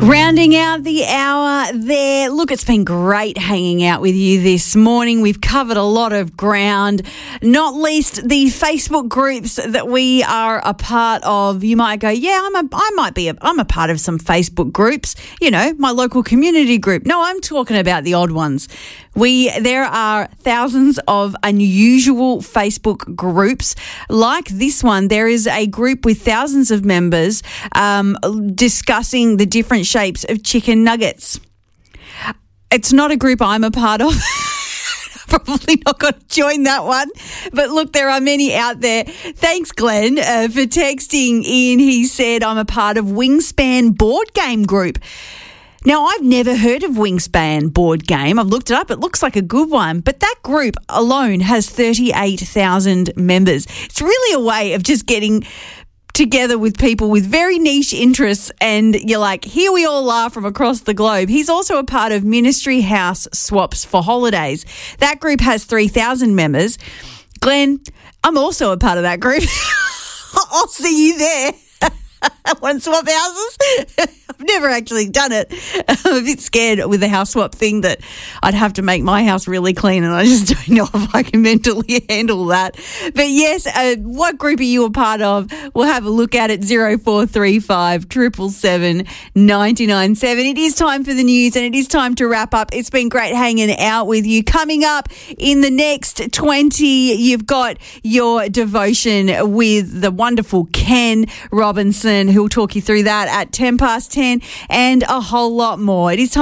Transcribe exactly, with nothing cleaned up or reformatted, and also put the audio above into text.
Rounding out the hour there. Look, it's been great hanging out with you this morning. We've covered a lot of ground, not least the Facebook groups that we are a part of. You might go, yeah, I'm a, I might be a, I'm a part of some Facebook groups, you know, my local community group. No, I'm talking about the odd ones. We there are thousands of unusual Facebook groups like this one. There is a group with thousands of members um, discussing the different shapes of chicken nuggets. It's not a group I'm a part of. Probably not going to join that one. But look, there are many out there. Thanks, Glenn, uh, for texting in. He said, I'm a part of Wingspan board game group. Now, I've never heard of Wingspan board game. I've looked it up. It looks like a good one. But that group alone has thirty-eight thousand members. It's really a way of just getting together with people with very niche interests, and you're like, here we all are from across the globe. He's also a part of Ministry House Swaps for Holidays. That group has three thousand members. Glenn, I'm also a part of that group. I'll see you there. Want to swap houses? I've never actually done it. I'm a bit scared with the house swap thing that I'd have to make my house really clean, and I just don't know if I can mentally handle that. But yes, uh, what group are you a part of? We'll have a look at it. zero four three five, seven seven seven, nine nine seven. It is time for the news, and it is time to wrap up. It's been great hanging out with you. Coming up in the next twenty, you've got your devotion with the wonderful Ken Robinson, who'll talk you through that at ten past ten, and a whole lot more. It is time